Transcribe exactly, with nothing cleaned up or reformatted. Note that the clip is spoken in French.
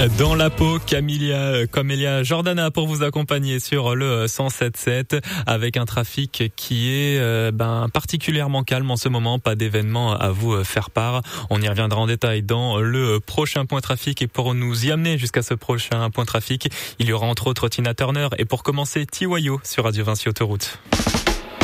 Dans la peau, Camélia, Camélia Jordana pour vous accompagner sur le cent sept sept avec un trafic qui est euh, ben, particulièrement calme en ce moment. Pas d'événements à vous faire part. On y reviendra en détail dans le prochain point trafic. Et pour nous y amener jusqu'à ce prochain point trafic, il y aura entre autres Tina Turner. Et pour commencer, T Y O sur Radio Vinci Autoroute.